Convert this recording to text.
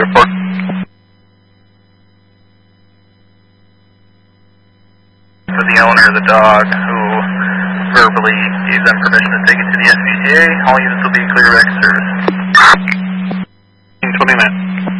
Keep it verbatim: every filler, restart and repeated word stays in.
Report. For the owner of the dog who verbally gave them permission to take it to the S P C A, all units will be clear of active service. twenty minutes.